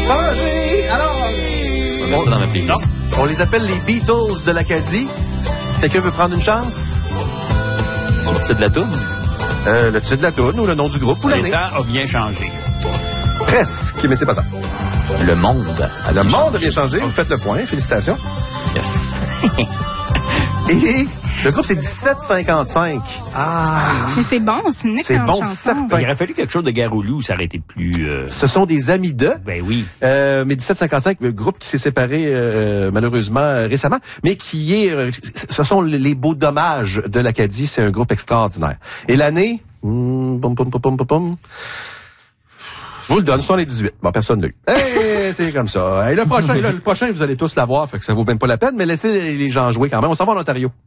Étranger! Alors... On va mettre ça dans ma playlist. On les appelle les Beatles de l'Acadie. Quelqu'un veut prendre une chance? Le titre de la toune? Le titre de la toune ou le nom du groupe ou Le l'année? temps a bien changé. Presque, mais c'est pas ça. Le monde. Le monde a bien changé. Vous faites le point. Félicitations. Yes. Et le groupe, c'est 1755. Mais c'est bon, c'est une C'est excellente bon, chanson. certain. Il aurait fallu quelque chose de Garoulou, ça aurait été plus... Ce sont des amis d'eux. Ben oui. Mais 1755, le groupe qui s'est séparé malheureusement récemment, mais qui est... ce sont les beaux dommages de l'Acadie. C'est un groupe extraordinaire. Et l'année... Je vous le donne, 78. Bon, personne n'a eu. C'est comme ça. Et le prochain, vous allez tous l'avoir, fait que ça vaut même pas la peine, mais laissez les gens jouer quand même. On s'en va en Ontario.